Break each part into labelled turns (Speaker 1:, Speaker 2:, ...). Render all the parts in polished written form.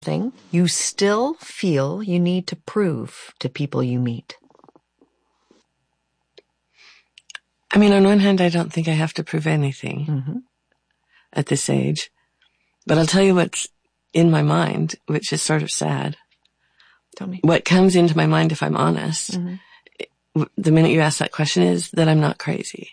Speaker 1: thing you still feel you need to prove to people you meet?
Speaker 2: I mean, on one hand, I don't think I have to prove anything at this age. But I'll tell you what's in my mind, which is sort of sad.
Speaker 1: Tell me.
Speaker 2: What comes into my mind, if I'm honest, the minute you ask that question, is that I'm not crazy.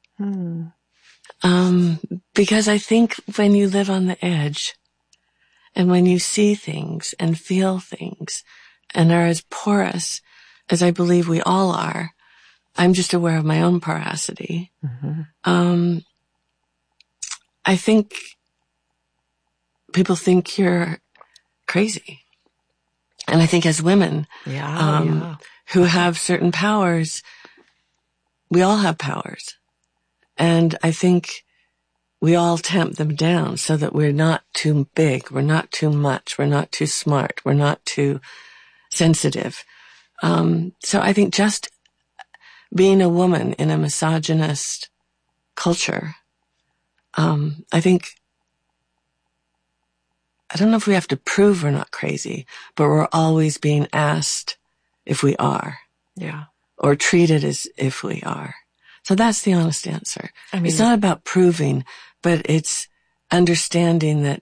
Speaker 2: Because I think when you live on the edge, and when you see things and feel things and are as porous as I believe we all are, I'm just aware of my own porosity. I think people think you're crazy. And I think as women who have certain powers, we all have powers. And I think we all tamp them down so that we're not too big, we're not too much, we're not too smart, we're not too sensitive. So I think just being a woman in a misogynist culture, I don't know if we have to prove we're not crazy, but we're always being asked if we are.
Speaker 1: Yeah.
Speaker 2: Or treated as if we are. So that's the honest answer. I mean, it's not about proving, but it's understanding that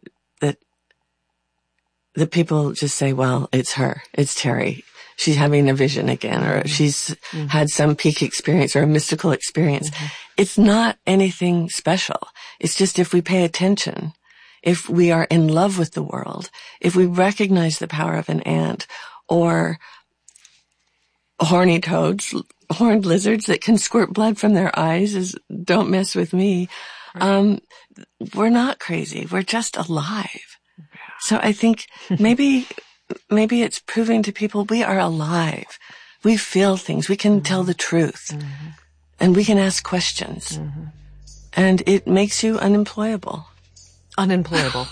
Speaker 2: the people just say, well, it's her, it's Terry. She's having a vision again, or she's had some peak experience or a mystical experience. It's not anything special. It's just if we pay attention, if we are in love with the world, if we recognize the power of an ant or horny toads, horned lizards that can squirt blood from their eyes, don't mess with me. We're not crazy. We're just alive. So I think maybe it's proving to people we are alive. We feel things. We can tell the truth. And we can ask questions. And it makes you unemployable.
Speaker 1: Unemployable.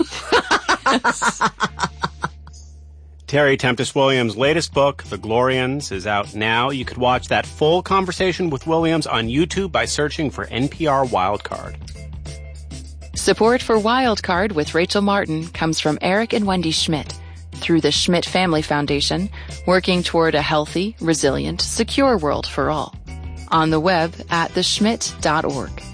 Speaker 3: Terry Tempest Williams' latest book, The Glorians, is out now. You could watch that full conversation with Williams on YouTube by searching for NPR Wildcard.
Speaker 4: Support for Wildcard with Rachel Martin comes from Eric and Wendy Schmidt through the Schmidt Family Foundation, working toward a healthy, resilient, secure world for all. On the web at theschmidt.org.